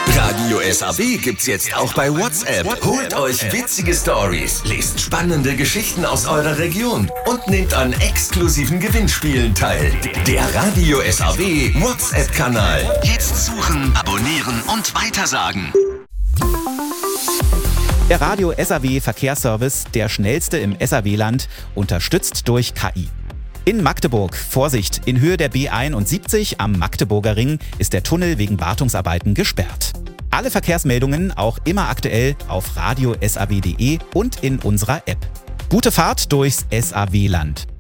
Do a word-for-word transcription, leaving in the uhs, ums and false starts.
Radio S A W gibt's jetzt auch bei WhatsApp. Holt euch witzige Stories, lest spannende Geschichten aus eurer Region und nehmt an exklusiven Gewinnspielen teil. Der Radio S A W WhatsApp-Kanal. Jetzt suchen, abonnieren und weitersagen. Der Radio S A W Verkehrsservice, der schnellste im S A W-Land, unterstützt durch K I. In Magdeburg, Vorsicht, in Höhe der B einundsiebzig am Magdeburger Ring ist der Tunnel wegen Wartungsarbeiten gesperrt. Alle Verkehrsmeldungen auch immer aktuell auf radio s a w punkt d e und in unserer App. Gute Fahrt durchs S A W-Land.